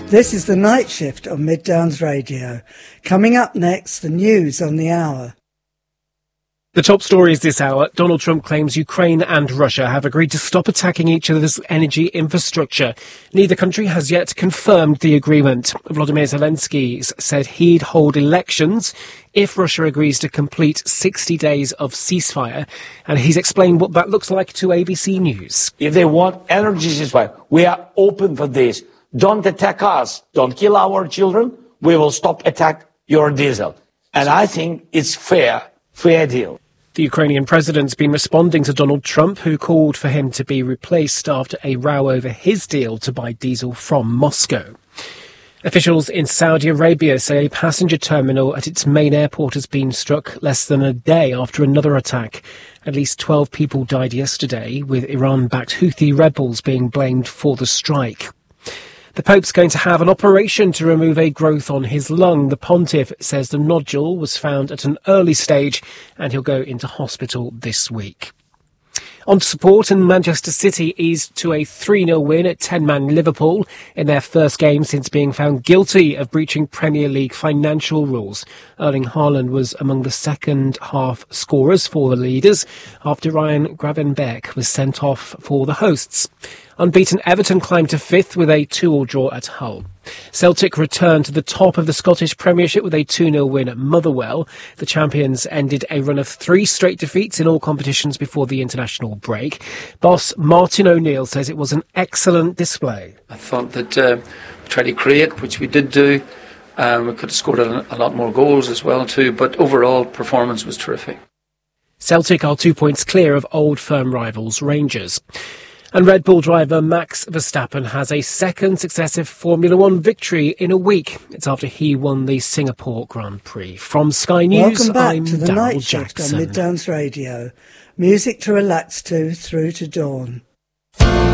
This is the night shift on Mid Downs Radio. Coming up next, the news on the hour. The top stories this hour. Donald Trump claims Ukraine and Russia have agreed to stop attacking each other's energy infrastructure. Neither country has yet confirmed the agreement. Volodymyr Zelensky said he'd hold elections if Russia agrees to complete 60 days of ceasefire. And he's explained what that looks like to ABC News. If they want energy ceasefire, we are open for this. Don't attack us. Don't kill our children. We will stop attack your diesel. And I think it's fair deal. The Ukrainian president's been responding to Donald Trump, who called for him to be replaced after a row over his deal to buy diesel from Moscow. Officials in Saudi Arabia say a passenger terminal at its main airport has been struck less than a day after another attack. At least 12 people died yesterday, with Iran-backed Houthi rebels being blamed for the strike. The Pope's going to have an operation to remove a growth on his lung. The pontiff says the nodule was found at an early stage and he'll go into hospital this week. On to sport, and Manchester City eased to a 3-0 win at 10-man Liverpool in their first game since being found guilty of breaching Premier League financial rules. Erling Haaland was among the second half scorers for the leaders after Ryan Gravenberch was sent off for the hosts. Unbeaten Everton climbed to fifth with a 2-2 draw at Hull. Celtic returned to the top of the Scottish Premiership with a 2-0 win at Motherwell. The champions ended a run of 3 straight defeats in all competitions before the international break. Boss Martin O'Neill says it was an excellent display. I thought that we tried to create, which we did do. We could have scored a lot more goals as well too, but overall performance was terrific. Celtic are 2 points clear of old firm rivals Rangers. And Red Bull driver Max Verstappen has a second successive Formula One victory in a week. It's after he won the Singapore Grand Prix. From Sky News, welcome back I'm to the Daryl night shift Jackson. on Mid Downs Radio. Music to relax to through to dawn.